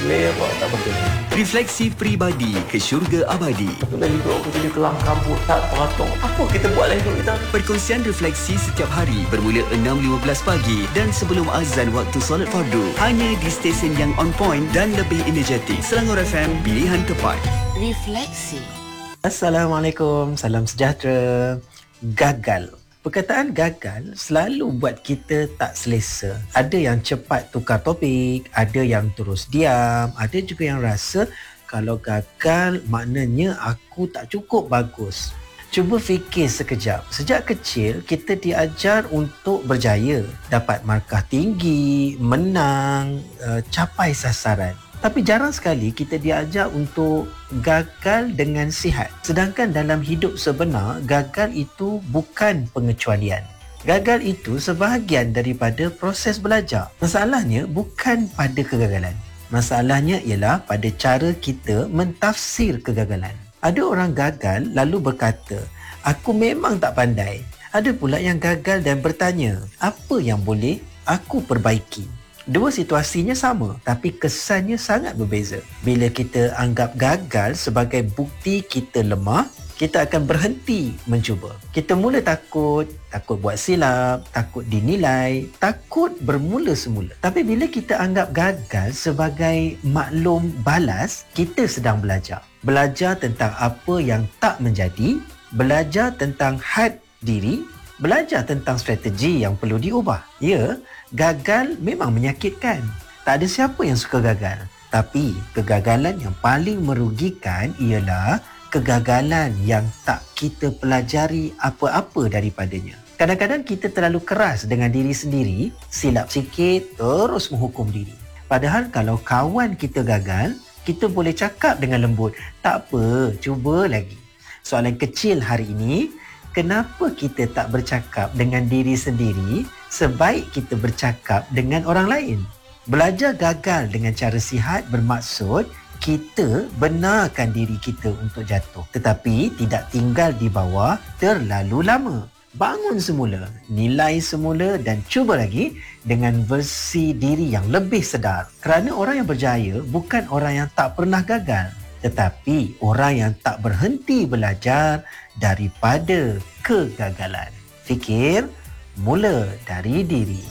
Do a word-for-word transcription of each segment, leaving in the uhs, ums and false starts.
Selera tak betul. Refleksi Peribadi ke Syurga Abadi. Itulah hidup aku jadi kelang kabut, tak teratur. Apa kita buat lah hidup kita? Perkongsian refleksi setiap hari bermula enam lima belas pagi dan sebelum azan waktu solat fardu. Hanya di stesen yang on point dan lebih energetik. Selangor F M, pilihan tepat. Refleksi. Assalamualaikum, salam sejahtera. Gagal. Perkataan gagal selalu buat kita tak selesa. Ada yang cepat tukar topik, ada yang terus diam, ada juga yang rasa kalau gagal maknanya aku tak cukup bagus. Cuba fikir sekejap. Sejak kecil kita diajar untuk berjaya, dapat markah tinggi, menang, uh, capai sasaran. Tapi jarang sekali kita diajar untuk gagal dengan sihat. Sedangkan dalam hidup sebenar, gagal itu bukan pengecualian. Gagal itu sebahagian daripada proses belajar. Masalahnya bukan pada kegagalan. Masalahnya ialah pada cara kita mentafsir kegagalan. Ada orang gagal lalu berkata, aku memang tak pandai. Ada pula yang gagal dan bertanya, apa yang boleh aku perbaiki? Dua situasinya sama, tapi kesannya sangat berbeza. Bila kita anggap gagal sebagai bukti kita lemah, kita akan berhenti mencuba. Kita mula takut, takut buat silap, takut dinilai, takut bermula semula. Tapi bila kita anggap gagal sebagai maklum balas, kita sedang belajar. Belajar tentang apa yang tak menjadi, belajar tentang had diri, belajar tentang strategi yang perlu diubah. Ya, gagal memang menyakitkan. Tak ada siapa yang suka gagal. Tapi kegagalan yang paling merugikan ialah kegagalan yang tak kita pelajari apa-apa daripadanya. Kadang-kadang kita terlalu keras dengan diri sendiri, silap sikit terus menghukum diri. Padahal kalau kawan kita gagal, kita boleh cakap dengan lembut, tak apa, cuba lagi. Soalan kecil hari ini, kenapa kita tak bercakap dengan diri sendiri sebaik kita bercakap dengan orang lain? Belajar gagal dengan cara sihat bermaksud kita benarkan diri kita untuk jatuh, tetapi tidak tinggal di bawah terlalu lama. Bangun semula, nilai semula dan cuba lagi dengan versi diri yang lebih sedar. Kerana orang yang berjaya bukan orang yang tak pernah gagal, tetapi orang yang tak berhenti belajar daripada kegagalan. Fikir mula dari diri.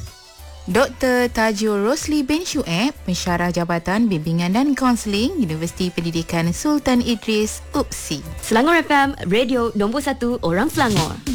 Doktor Tajul Rosli bin Syueb, Pensyarah Jabatan Bimbingan dan Kaunseling Universiti Pendidikan Sultan Idris, U P S I. Selangor F M, radio nombor satu orang Selangor.